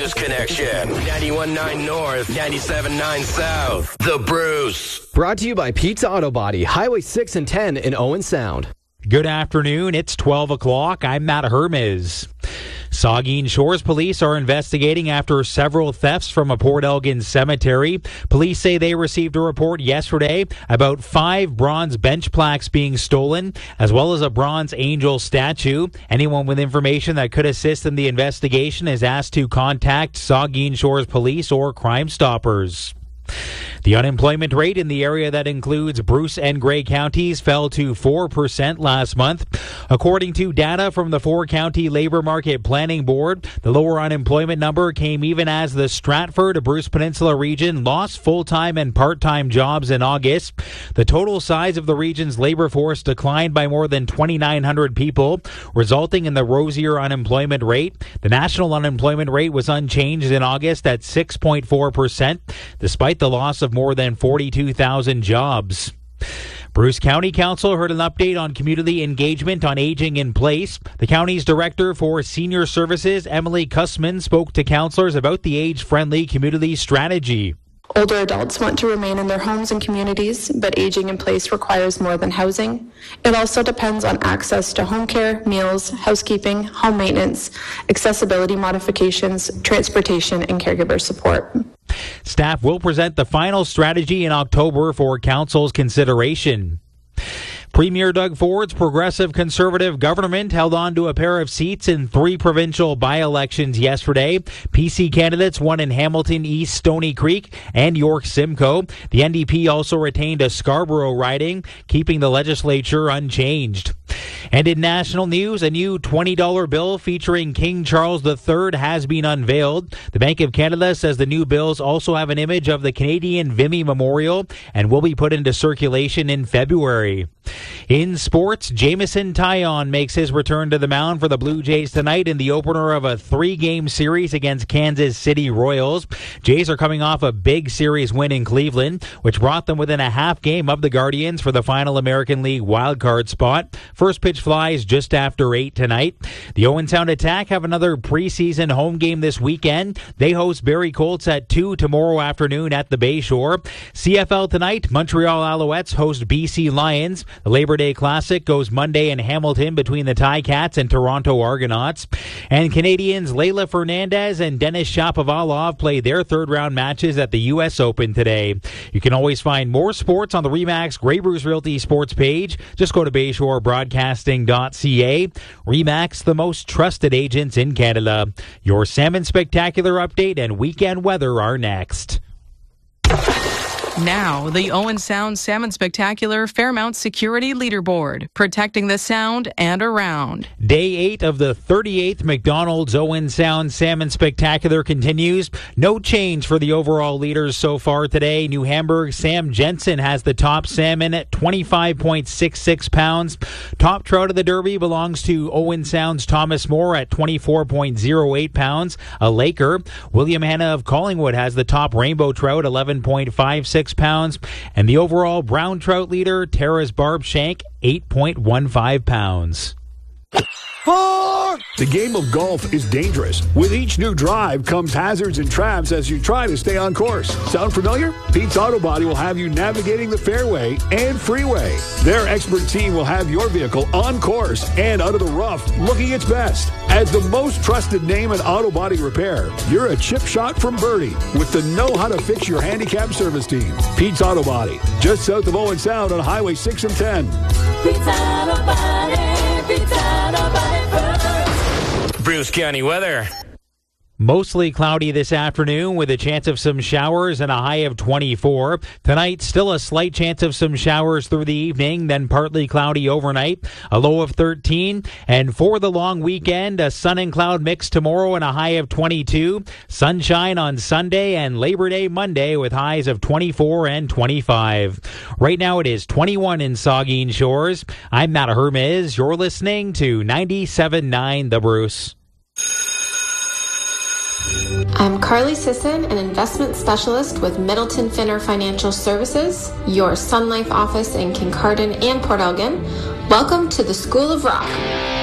News Connection. 91.9 North, 97.9 South. The Bruce. Brought to you by Pizza Auto Body, Highway 6 and 10 in Owen Sound. Good afternoon. It's 12 o'clock. I'm Matt Hermes. Saugeen Shores police are investigating after several thefts from a Port Elgin cemetery. Police say they received a report yesterday about 5 bronze bench plaques being stolen, as well as a bronze angel statue. Anyone with information that could assist in the investigation is asked to contact Saugeen Shores Police or Crime Stoppers. The unemployment rate in the area that includes Bruce and Grey counties fell to 4% last month. According to data from the 4-County Labor Market Planning Board, the lower unemployment number came even as the Stratford Bruce Peninsula region lost full-time and part-time jobs in August. The total size of the region's labor force declined by more than 2,900 people, resulting in the rosier unemployment rate. The national unemployment rate was unchanged in August at 6.4%, despite the loss of more than 42,000 jobs. Bruce County Council heard an update on community engagement on aging in place. The county's director for senior services, Emily Kussman, spoke to councillors about the age-friendly community strategy. Older adults want to remain in their homes and communities, but aging in place requires more than housing. It also depends on access to home care, meals, housekeeping, home maintenance, accessibility modifications, transportation, and caregiver support. Staff will present the final strategy in October for council's consideration. Premier Doug Ford's progressive conservative government held on to a pair of seats in 3 provincial by-elections yesterday. PC candidates won in Hamilton East, Stony Creek, and York Simcoe. The NDP also retained a Scarborough riding, keeping the legislature unchanged. And in national news, a new $20 bill featuring King Charles III has been unveiled. The Bank of Canada says the new bills also have an image of the Canadian Vimy Memorial and will be put into circulation in February. In sports, Jameson Taillon makes his return to the mound for the Blue Jays tonight in the opener of a 3-game series against Kansas City Royals. Jays are coming off a big series win in Cleveland, which brought them within a half game of the Guardians for the final American League wildcard spot. First pitch flies just after 8 tonight. The Owen Sound Attack have another preseason home game this weekend. They host Barrie Colts at 2 tomorrow afternoon at the Bayshore. CFL tonight, Montreal Alouettes host BC Lions. The Labor Day Classic goes Monday in Hamilton between the Ticats and Toronto Argonauts. And Canadians Leylah Fernandez and Denis Shapovalov play their third-round matches at the U.S. Open today. You can always find more sports on the RE/MAX Grey Bruce Realty sports page. Just go to BayshoreBroadcasting.ca. RE/MAX, the most trusted agents in Canada. Your Salmon Spectacular update and weekend weather are next. Now, the Owen Sound Salmon Spectacular Fairmount Security Leaderboard, protecting the Sound and around. Day 8 of the 38th McDonald's Owen Sound Salmon Spectacular continues. No change for the overall leaders so far today. New Hamburg Sam Jensen has the top salmon at 25.66 pounds. Top trout of the Derby belongs to Owen Sound's Thomas Moore at 24.08 pounds. A Laker. William Hanna of Collingwood has the top rainbow trout, 11.56 pounds, and the overall brown trout leader, Tara's Barb Shank, 8.15 pounds. The game of golf is dangerous. With each new drive comes hazards and traps as you try to stay on course. Sound familiar? Pete's Auto Body will have you navigating the fairway and freeway. Their expert team will have your vehicle on course and out of the rough looking its best. As the most trusted name in auto body repair, you're a chip shot from Birdie with the know-how-to-fix your handicap service team. Pete's Auto Body, just south of Owen Sound on Highway 6 and 10. Pete's Auto Body, Pete's Auto Body. Bruce County weather. Mostly cloudy this afternoon with a chance of some showers and a high of 24. Tonight, still a slight chance of some showers through the evening, then partly cloudy overnight, a low of 13. And for the long weekend, a sun and cloud mix tomorrow and a high of 22. Sunshine on Sunday and Labor Day Monday with highs of 24 and 25. Right now it is 21 in Saugeen Shores. I'm Matt Hermes. You're listening to 97.9 The Bruce. I'm Carly Sisson, an investment specialist with Middleton Finner Financial Services, your Sun Life office in Kincardine and Port Elgin. Welcome to the School of Rock.